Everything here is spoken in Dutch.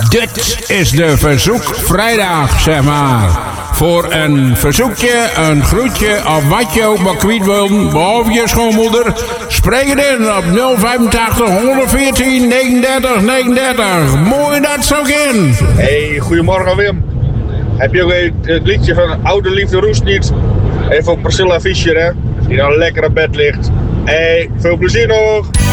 Dit is de verzoekvrijdag, zeg maar. Voor een verzoekje, een groetje of wat je ook maar kwijt wil, behalve je schoonmoeder, spreek het in op 085 114 39 39. Mooi dat zo in. Hey, goedemorgen Wim. Heb je ook het liedje van Oude Liefde Roest niet? Even voor Priscilla Fischer, hè? Die dan lekker op bed ligt. Hey, veel plezier nog!